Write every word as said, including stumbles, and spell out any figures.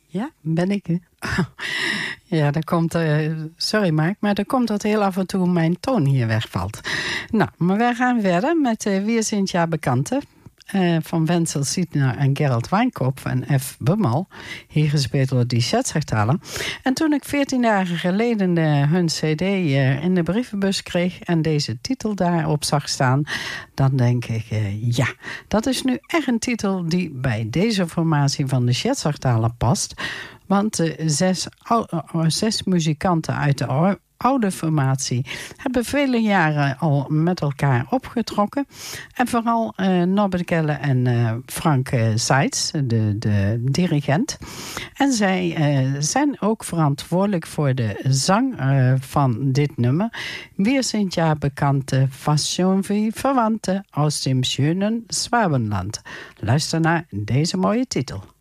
Ja, ben ik. Ja, dat komt... Uh, sorry, Mark, maar dat komt dat heel af en toe mijn toon hier wegvalt. Nou, maar wij gaan verder met uh, Wie sind ja Bekannte? Uh, van Wenzel Siedner en Gerald Wijnkop en F. Bummel. Hier gespeeld door die Schatzertaler. En toen ik veertien dagen geleden uh, hun cd uh, in de brievenbus kreeg en deze titel daarop zag staan, dan denk ik, uh, ja, dat is nu echt een titel die bij deze formatie van de Schatzertaler past. Want uh, zes, uh, zes muzikanten uit de oude formatie hebben vele jaren al met elkaar opgetrokken. En vooral uh, Norbert Kelle en uh, Frank uh, Seitz, de, de dirigent. En zij uh, zijn ook verantwoordelijk voor de zang uh, van dit nummer. Wir sind ja bekannte, fast schon wie Verwandte aus dem schönen Schwabenland. Luister naar deze mooie titel.